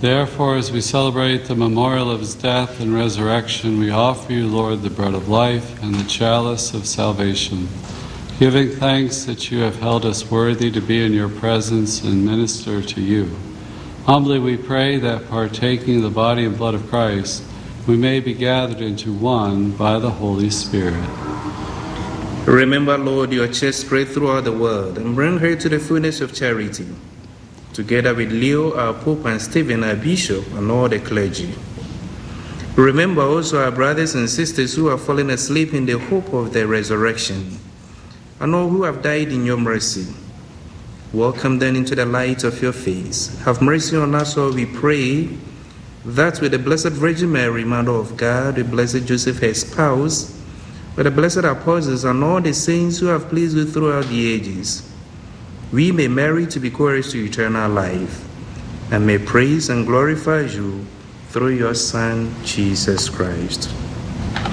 Therefore, as we celebrate the memorial of his death and resurrection, we offer you, Lord, the bread of life and the chalice of salvation, giving thanks that you have held us worthy to be in your presence and minister to you. Humbly we pray that, partaking of the body and blood of Christ, we may be gathered into one by the Holy Spirit. Remember, Lord, your church spread throughout the world, and bring her to the fullness of charity, together with Leo, our Pope, and Stephen, our Bishop, and all the clergy. Remember also our brothers and sisters who are fallen asleep in the hope of their resurrection, and all who have died in your mercy. Welcome them into the light of your face. Have mercy on us all, we pray, that with the Blessed Virgin Mary, Mother of God, with Blessed Joseph, her spouse, with the blessed apostles and all the saints who have pleased you throughout the ages, we may merit to be co-heirs to eternal life, and may praise and glorify you through your Son, Jesus Christ.